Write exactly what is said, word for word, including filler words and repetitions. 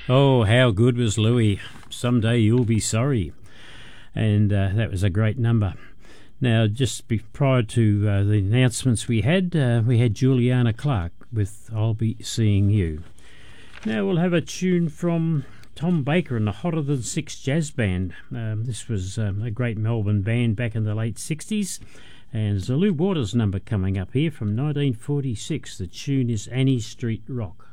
Oh, how good was Louis? Someday you'll be sorry. And uh, that was a great number. Now, just be, prior to uh, the announcements we had, uh, we had Juliana Clark with I'll Be Seeing You. Now we'll have a tune from Tom Baker and the Hotter Than Six Jazz Band. Um, this was um, a great Melbourne band back in the late sixties. And there's a Lou Waters number coming up here from nineteen forty-six. The tune is Annie Street Rock.